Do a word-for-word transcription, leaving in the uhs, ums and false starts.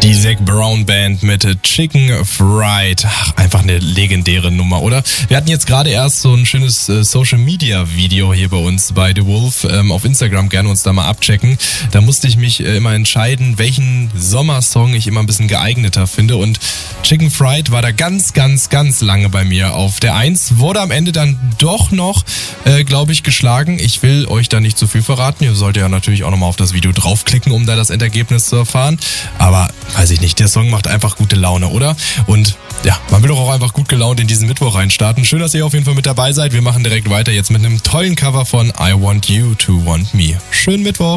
Die Zac Brown Band mit Chicken Fried. Ach, einfach eine legendäre Nummer, oder? Wir hatten jetzt gerade erst so ein schönes äh, Social Media Video hier bei uns bei The Wolf ähm, auf Instagram. Gerne uns da mal abchecken. Da musste ich mich äh, immer entscheiden, welchen Sommersong ich immer ein bisschen geeigneter finde. Und Chicken Fried war da ganz, ganz, ganz lange bei mir auf der Eins. Wurde am Ende dann doch noch, äh, glaube ich, geschlagen. Ich will euch da nicht zu viel verraten. Ihr solltet ja natürlich auch nochmal auf das Video draufklicken, um da das Endergebnis zu erfahren. Aber weiß ich nicht, der Song macht einfach gute Laune, oder? Und ja, man will doch auch einfach gut gelaunt in diesen Mittwoch reinstarten. Schön, dass ihr auf jeden Fall mit dabei seid. Wir machen direkt weiter jetzt mit einem tollen Cover von I Want You to Want Me. Schönen Mittwoch.